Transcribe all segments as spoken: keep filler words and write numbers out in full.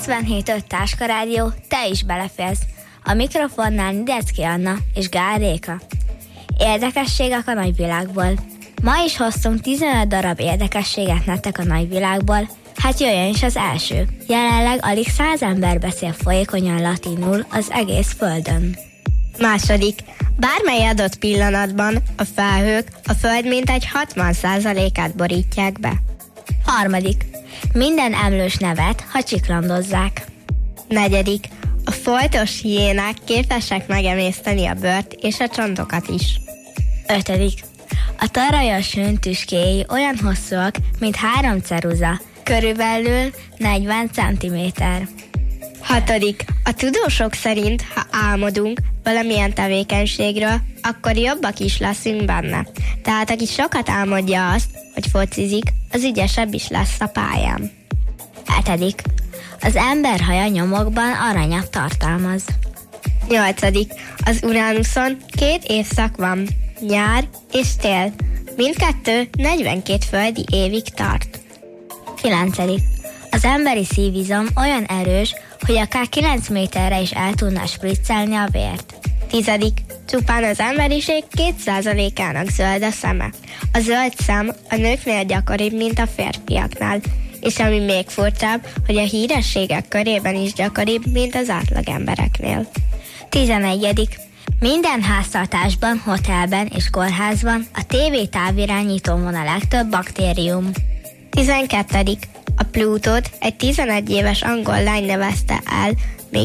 kilencvenhét öt Táska Rádió, te is belefélsz. A mikrofonnál Nidecki Anna és Gál Réka. Érdekességek a nagyvilágból. Ma is hoztunk tizenöt darab érdekességet nektek a nagyvilágból, hát jöjjön is az első. Jelenleg alig száz ember beszél folyékonyan latinul az egész földön. Második. Bármely adott pillanatban a felhők a föld mintegy hatvan százalékát borítják be. Harmadik. Minden emlős nevet, ha csiklandozzák. Negyedik. A foltos hiénák képesek megemészteni a bőrt és a csontokat is. Ötödik. A tarrajas hőn tüskéi olyan hosszúak, mint három ceruza, körülbelül negyven centiméter. Hatodik. A tudósok szerint, ha álmodunk valamilyen tevékenységről, akkor jobbak is leszünk benne. Tehát aki sokat álmodja azt, hogy focizik, az ügyesebb is lesz a pályán. Hetedik. Az ember haja nyomokban aranyat tartalmaz. Nyolcadik. Az Uránuszon két évszak van, nyár és tél. Mindkettő negyvenkét földi évig tart. Kilencedik. Az emberi szívizom olyan erős, hogy akár kilenc méterre is el tudná spriccelni a vért. Tizedik. Csupán az emberiség két százalékának zöld a szeme. A zöld szem a nőknél gyakoribb, mint a férfiaknál. És ami még furcsább, hogy a hírességek körében is gyakoribb, mint az átlagembereknél. Tizenegyedik. Minden háztartásban, hotelben és kórházban a tévé távirányítón van a legtöbb baktérium. Tizenkettedik. A Plutót egy tizenegy éves angol lány nevezte el még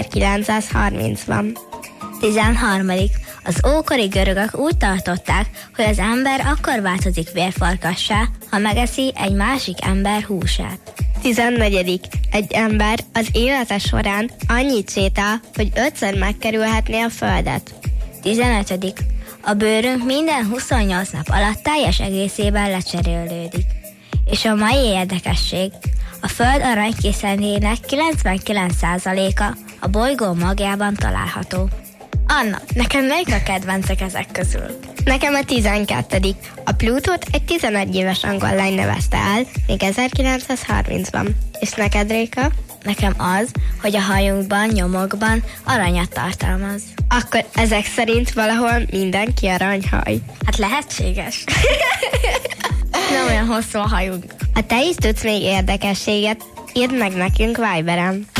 ezerkilencszázharmincban. Tizenharmadik. Az ókori görögök úgy tartották, hogy az ember akkor változik vérfarkassá, ha megeszi egy másik ember húsát. Tizennegyedik. Egy ember az élete során annyit sétál, hogy ötször megkerülhetné a földet. Tizenötödik. A bőrünk minden huszonnyolc nap alatt teljes egészében lecserélődik. És a mai érdekesség, a föld aranykészenének kilencvenkilenc százaléka a bolygó magjában található. Anna, neked melyik a kedvencek ezek közül? Nekem a tizenkettedik. A Plutót egy tizenegy éves angol lány nevezte el még ezerkilencszázharmincban. És neked, Réka? Nekem az, hogy a hajunkban, nyomokban aranyat tartalmaz. Akkor ezek szerint valahol mindenki aranyhaj. Hát lehetséges. Nem olyan hosszú a hajunk. Ha te is tudsz még érdekességet, írd meg nekünk Viberen.